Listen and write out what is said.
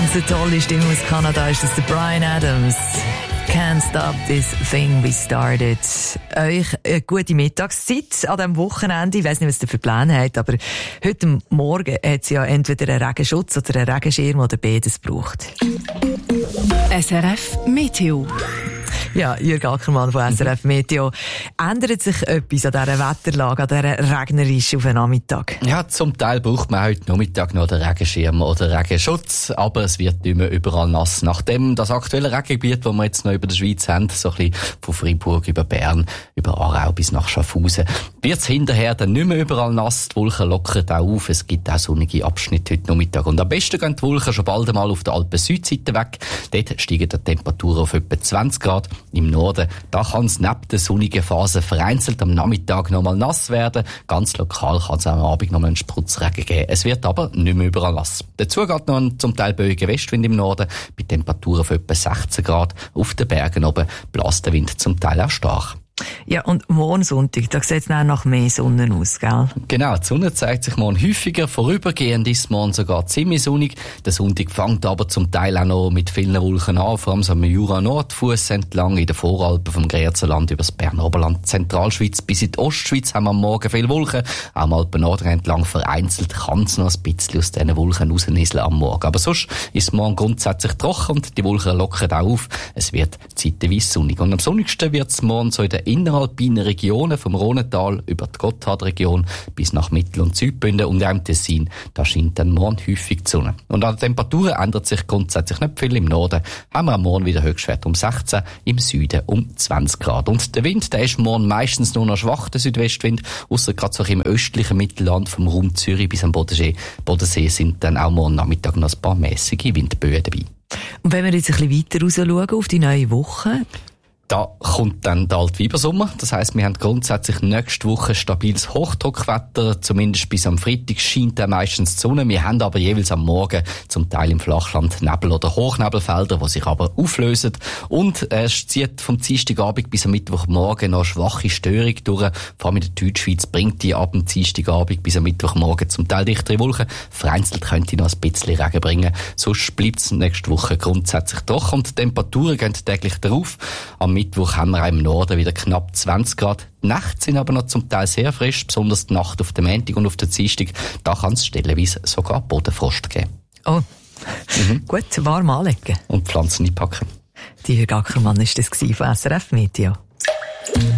Adams, eine tolle Stimme aus Kanada, ist das der Bryan Adams. Can't stop this thing we started. Euch eine gute Mittagszeit an diesem Wochenende. Ich weiss nicht, was ihr für Pläne habt, aber heute Morgen hat es ja entweder einen Regenschutz oder einen Regenschirm oder beides gebraucht. SRF Meteo. Ja, Jürg Ackermann von SRF Meteo. Ändert sich etwas an dieser Wetterlage, an dieser regnerischen auf den Nachmittag? Ja, zum Teil braucht man heute Nachmittag noch den Regenschirm oder Regenschutz, aber es wird nicht mehr überall nass. Nachdem das aktuelle Regengebiet, das wir jetzt noch über der Schweiz haben, so ein bisschen von Freiburg über Bern, über Aarau bis nach Schaffhausen, wird es hinterher dann nicht mehr überall nass. Die Wolken lockern auch auf, es gibt auch sonnige Abschnitte heute Nachmittag. Und am besten gehen die Wolken schon bald einmal auf der Alpen-Südseite weg. Dort steigen die Temperaturen auf etwa 20 Grad. Im Norden, da kann es neben der sonnigen Phase vereinzelt am Nachmittag nochmal nass werden. Ganz lokal kann es am Abend nochmal einen Spritzregen geben. Es wird aber nicht mehr überall nass. Dazu geht noch ein zum Teil böiger Westwind im Norden, bei Temperaturen von etwa 16 Grad. Auf den Bergen oben bläst der Wind zum Teil auch stark. Ja, und morgen Sonntag, da sieht es nach mehr Sonne aus, gell? Genau, die Sonne zeigt sich morgen häufiger. Vorübergehend ist morgen sogar ziemlich sonnig. Der Sonntag fängt aber zum Teil auch noch mit vielen Wolken an, vor allem so am Jura-Nordfuss entlang, in den Voralpen vom Grenzerland über das Berner Oberland, Zentralschweiz bis in die Ostschweiz haben wir am Morgen viele Wolken. Auch am Alpen-Norden entlang vereinzelt kann es noch ein bisschen aus diesen Wolken rausnieseln am Morgen. Aber sonst ist es morgen grundsätzlich trocken und die Wolken lockern auch auf. Es wird zeitweise sonnig. Und am sonnigsten wird es morgen so in der inneralpinen Regionen vom Rhonental über die Gotthardregion bis nach Mittel- und Südbünden und auch im Tessin. Da scheint dann morgen häufig die Sonne. Und an den Temperaturen ändert sich grundsätzlich nicht viel. Im Norden haben wir am Morgen wieder Höchstwert um 16, im Süden um 20 Grad. Und der Wind, der ist morgen meistens nur noch schwach, der Südwestwind, ausser gerade so im östlichen Mittelland vom Raum Zürich bis am Bodensee sind dann auch morgen Nachmittag noch ein paar mäßige Windböen dabei. Und wenn wir jetzt ein bisschen weiter raus schauen auf die neue Woche? Da kommt dann der Altweibersommer. Das heisst, wir haben grundsätzlich nächste Woche stabiles Hochdruckwetter. Zumindest bis am Freitag scheint dann meistens die Sonne. Wir haben aber jeweils am Morgen zum Teil im Flachland Nebel- oder Hochnebelfelder, die sich aber auflösen. Und es zieht vom Dienstagabend bis am Mittwochmorgen noch schwache Störung durch. Vor allem in der Deutschschweiz bringt die ab dem Dienstagabend bis am Mittwochmorgen zum Teil dichtere Wolken. Vereinzelt könnte noch ein bisschen Regen bringen. Sonst bleibt es nächste Woche grundsätzlich trocken und die Temperaturen gehen täglich darauf. Am Mittwoch haben wir auch im Norden wieder knapp 20 Grad. Die Nächte sind aber noch zum Teil sehr frisch, besonders die Nacht auf dem Montag und auf der Dienstag. Da kann es stellenweise sogar Bodenfrost geben. Oh, gut, warm anlegen. Und Pflanzen einpacken. Die Jürg Ackermann war das von SRF Meteo.